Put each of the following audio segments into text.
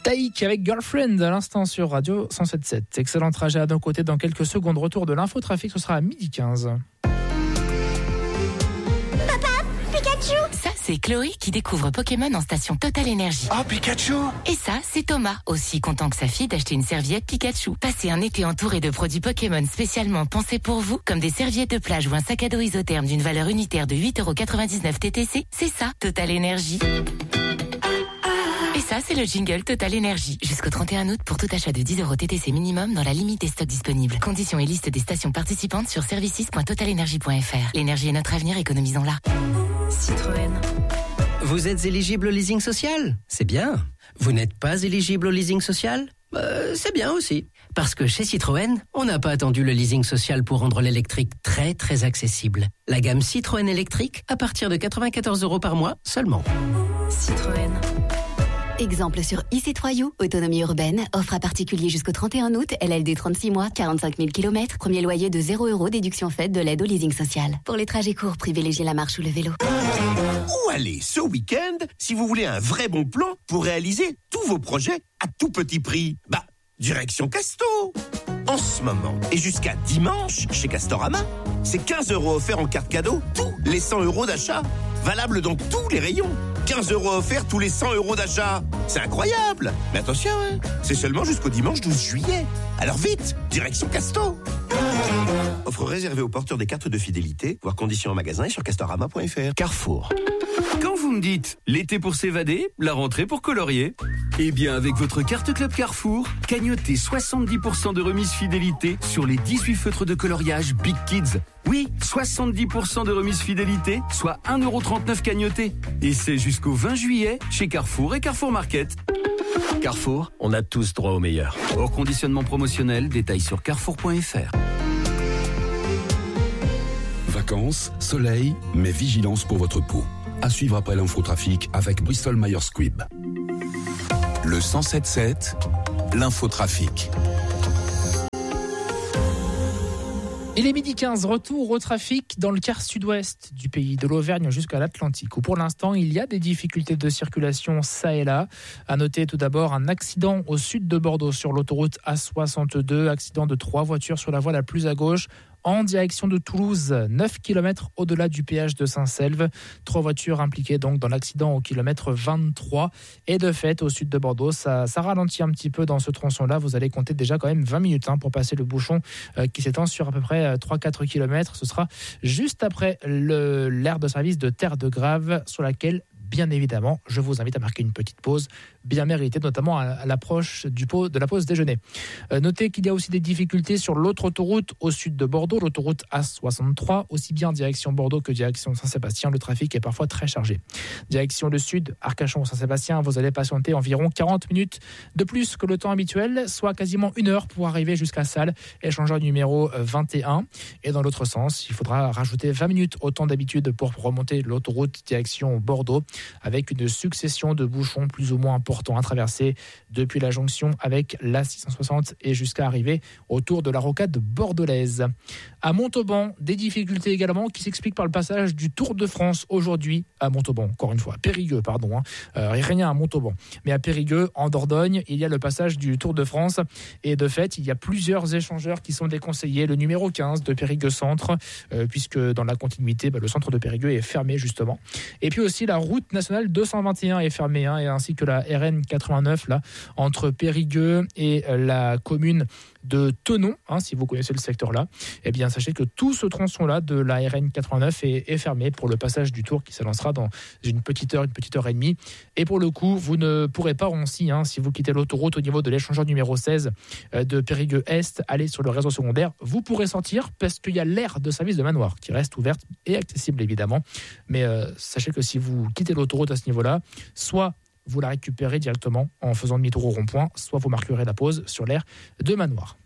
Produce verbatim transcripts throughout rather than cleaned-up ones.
Taïk avec Girlfriend à l'instant sur Radio cent sept virgule sept. Excellent trajet à nos côtés. Dans quelques secondes, retour de l'infotrafic, ce sera à midi quinze. Ça, c'est Chloé qui découvre Pokémon en station Total Énergie. Oh, Pikachu! Et ça, c'est Thomas, aussi content que sa fille d'acheter une serviette Pikachu. Passez un été entouré de produits Pokémon spécialement pensés pour vous, comme des serviettes de plage ou un sac à dos isotherme d'une valeur unitaire de huit euros quatre-vingt-dix-neuf T T C. C'est ça, Total Énergie. Et ça, c'est le jingle Total Énergie. Jusqu'au trente et un août, pour tout achat de dix euros T T C minimum dans la limite des stocks disponibles. Conditions et liste des stations participantes sur services point total énergie point f r. L'énergie est notre avenir, économisons-la. Citroën. Vous êtes éligible au leasing social? C'est bien. Vous n'êtes pas éligible au leasing social? euh, C'est bien aussi. Parce que chez Citroën, on n'a pas attendu le leasing social pour rendre l'électrique très très accessible. La gamme Citroën électrique à partir de quatre-vingt-quatorze euros par mois seulement. Citroën. Exemple sur e-C trois U, autonomie urbaine, offre à particulier jusqu'au trente et un août, L L D trente-six mois, quarante-cinq mille kilomètres, premier loyer de zéro euros, déduction faite de l'aide au leasing social. Pour les trajets courts, privilégiez la marche ou le vélo. Où aller ce week-end si vous voulez un vrai bon plan pour réaliser tous vos projets à tout petit prix? Bah, direction Casto. En ce moment, et jusqu'à dimanche, chez Castorama, c'est quinze euros offerts en carte cadeau, tous les cent euros d'achat. Valable dans tous les rayons. quinze euros offerts tous les cent euros d'achat. C'est incroyable. Mais attention, hein, c'est seulement jusqu'au dimanche douze juillet. Alors vite, direction Casto. Offre réservée aux porteurs des cartes de fidélité, voire conditions en magasin et sur castorama point f r. Carrefour. Quand vous me dites l'été pour s'évader, la rentrée pour colorier, eh bien avec votre carte Club Carrefour, cagnotez soixante-dix pour cent de remise fidélité sur les dix-huit feutres de coloriage Big Kids. Oui, soixante-dix pour cent de remise fidélité, soit un euro trente-neuf cagnoté. Et c'est jusqu'au vingt juillet chez Carrefour et Carrefour Market. Carrefour, on a tous droit au meilleur. Hors conditionnement promotionnel, détails sur carrefour point f r. Vacances, soleil, mais vigilance pour votre peau. À suivre après l'infotrafic avec Bristol Myers Squibb. Le cent sept virgule sept, l'infotrafic. Il est midi quinze, retour au trafic dans le quart sud-ouest du pays, de l'Auvergne jusqu'à l'Atlantique, où pour l'instant il y a des difficultés de circulation ça et là. À noter tout d'abord un accident au sud de Bordeaux sur l'autoroute A soixante-deux, accident de trois voitures sur la voie la plus à gauche, en direction de Toulouse, neuf kilomètres au-delà du péage de Saint-Selve. Trois voitures impliquées donc dans l'accident au kilomètre vingt-trois. Et de fait, au sud de Bordeaux, ça, ça ralentit un petit peu dans ce tronçon-là. Vous allez compter déjà quand même vingt minutes hein, pour passer le bouchon euh, qui s'étend sur à peu près trois à quatre kilomètres. Ce sera juste après le, l'aire de service de Terre de Grave, sur laquelle, bien évidemment, je vous invite à marquer une petite pause bien méritée, notamment à l'approche du pot, de la pause déjeuner. Euh, notez qu'il y a aussi des difficultés sur l'autre autoroute au sud de Bordeaux, l'autoroute A soixante-trois, aussi bien direction Bordeaux que direction Saint-Sébastien. Le trafic est parfois très chargé. Direction le sud, Arcachon-Saint-Sébastien, vous allez patienter environ quarante minutes de plus que le temps habituel, soit quasiment une heure pour arriver jusqu'à Salles, échangeur numéro vingt et un. Et dans l'autre sens, il faudra rajouter vingt minutes au temps d'habitude pour remonter l'autoroute direction Bordeaux, avec une succession de bouchons plus ou moins importants à traverser depuis la jonction avec l'A six cent soixante et jusqu'à arriver autour de la rocade bordelaise. À Montauban, des difficultés également qui s'expliquent par le passage du Tour de France aujourd'hui à Montauban. Encore une fois, à Périgueux, pardon. Hein. Euh, rien à Montauban. Mais à Périgueux, en Dordogne, il y a le passage du Tour de France. Et de fait, il y a plusieurs échangeurs qui sont déconseillés. Le numéro quinze de Périgueux Centre, euh, puisque dans la continuité, bah, le centre de Périgueux est fermé justement. Et puis aussi la route nationale deux cent vingt et un est fermée, hein, et ainsi que la R N quatre-vingt-neuf là, entre Périgueux et la commune de Thonon, hein, si vous connaissez le secteur-là. Eh bien, sachez que tout ce tronçon-là de la R N quatre-vingt-neuf est, est fermé pour le passage du Tour qui s'annoncera dans une petite heure, une petite heure et demie. Et pour le coup, vous ne pourrez pas aussi, hein, si vous quittez l'autoroute au niveau de l'échangeur numéro seize euh, de Périgueux-Est, aller sur le réseau secondaire. Vous pourrez sortir parce qu'il y a l'aire de service de Manoir qui reste ouverte et accessible évidemment. Mais euh, sachez que si vous quittez l'autoroute à ce niveau-là, soit vous la récupérez directement en faisant demi-tour au rond-point, soit vous marquerez la pause sur l'aire de Manoir.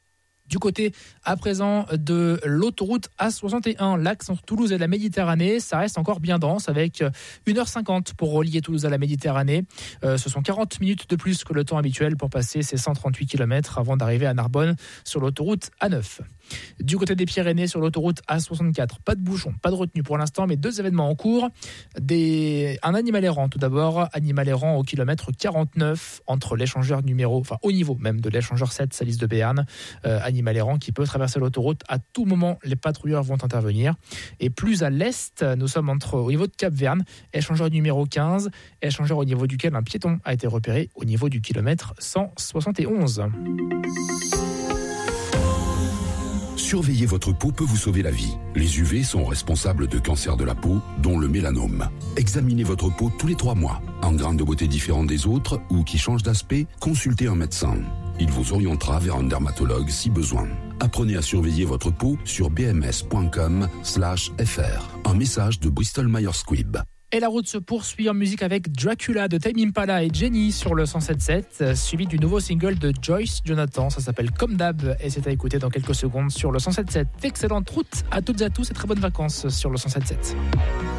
Du côté, à présent, de l'autoroute A soixante et un, l'axe entre Toulouse et la Méditerranée, ça reste encore bien dense avec une heure cinquante pour relier Toulouse à la Méditerranée. Euh, ce sont quarante minutes de plus que le temps habituel pour passer ces cent trente-huit kilomètres avant d'arriver à Narbonne sur l'autoroute A neuf. Du côté des Pyrénées, sur l'autoroute A soixante-quatre, pas de bouchon, pas de retenue pour l'instant, mais deux événements en cours. Des... Un animal errant tout d'abord, animal errant au kilomètre quarante-neuf entre l'échangeur numéro, enfin au niveau même de l'échangeur sept, Salis de Béarn. Euh, animal errant qui peut traverser l'autoroute. À tout moment, les patrouilleurs vont intervenir. Et plus à l'est, nous sommes entre, au niveau de Cap-Verne, échangeur numéro quinze, échangeur au niveau duquel un piéton a été repéré au niveau du kilomètre cent soixante et onze. Surveiller votre peau peut vous sauver la vie. Les U V sont responsables de cancers de la peau, dont le mélanome. Examinez votre peau tous les trois mois. En grains de beauté différents des autres ou qui changent d'aspect, consultez un médecin. Il vous orientera vers un dermatologue si besoin. Apprenez à surveiller votre peau sur bms.com slash fr. Un message de Bristol Myers Squibb. Et la route se poursuit en musique avec Dracula de Tame Impala et Jenny sur le cent sept sept, suivi du nouveau single de Joyce Jonathan. Ça s'appelle Comme d'hab et c'est à écouter dans quelques secondes sur le cent sept sept. Excellente route à toutes et à tous et très bonnes vacances sur le cent sept sept.